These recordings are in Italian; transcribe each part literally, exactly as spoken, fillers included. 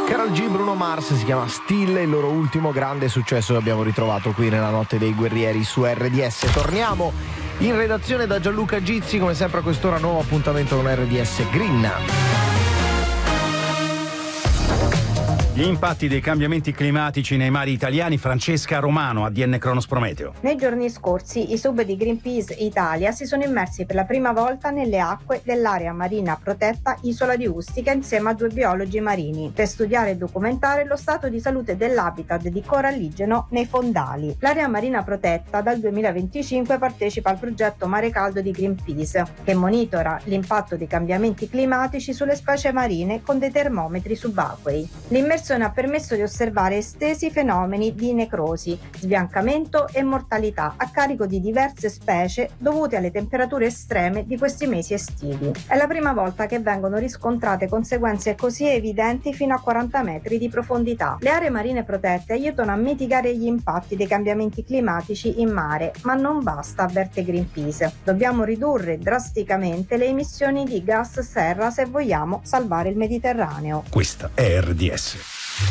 Karol G, Bruno Mars, si chiama Still, il loro ultimo grande successo che abbiamo ritrovato qui nella Notte dei Guerrieri su R D S. Torniamo in redazione da Gianluca Gizzi, come sempre a quest'ora nuovo appuntamento con R D S Green. Gli impatti dei cambiamenti climatici nei mari italiani. Francesca Romano, A D N Cronos Prometeo. Nei giorni scorsi i sub di Greenpeace Italia si sono immersi per la prima volta nelle acque dell'area marina protetta Isola di Ustica insieme a due biologi marini per studiare e documentare lo stato di salute dell'habitat di coralligeno nei fondali. L'area marina protetta dal duemilaventicinque partecipa al progetto Mare Caldo di Greenpeace, che monitora l'impatto dei cambiamenti climatici sulle specie marine con dei termometri subacquei. L'immersione ha permesso di osservare estesi fenomeni di necrosi, sbiancamento e mortalità a carico di diverse specie dovute alle temperature estreme di questi mesi estivi. È la prima volta che vengono riscontrate conseguenze così evidenti fino a quaranta metri di profondità. Le aree marine protette aiutano a mitigare gli impatti dei cambiamenti climatici in mare, ma non basta, avverte Greenpeace. Dobbiamo ridurre drasticamente le emissioni di gas serra se vogliamo salvare il Mediterraneo. Questa è R D S.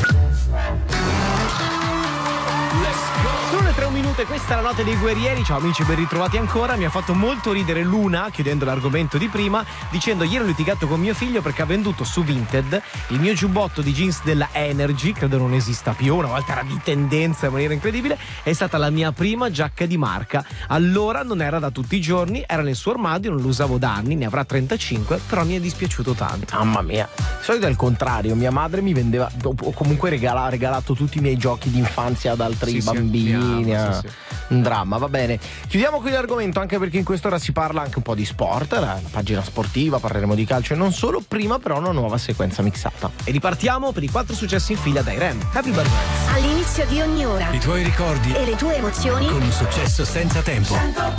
Sono le tre un minuto e questa è la Notte dei Guerrieri. Ciao amici, ben ritrovati ancora. Mi ha fatto molto ridere Luna, chiudendo l'argomento di prima, dicendo: ieri ho litigato con mio figlio perché ha venduto su Vinted il mio giubbotto di jeans della Energy, credo non esista più, una volta era di tendenza in maniera incredibile, è stata la mia prima giacca di marca. Allora non era da tutti i giorni, era nel suo armadio, non lo usavo da anni, ne avrà trentacinque, però mi è dispiaciuto tanto. Mamma mia, di solito è il contrario, mia madre mi vendeva, o comunque regala, ha regalato tutti i miei giochi di infanzia ad altri sì, bambini. Sì, Sì, sì. Un dramma, va bene. Chiudiamo qui l'argomento, anche perché in quest'ora si parla anche un po' di sport, la, la pagina sportiva, parleremo di calcio e non solo. Prima però una nuova sequenza mixata. E ripartiamo per i quattro successi in fila dai Rem. Happy birthday. All'inizio di ogni ora i tuoi ricordi e le tue emozioni con un successo senza tempo. cento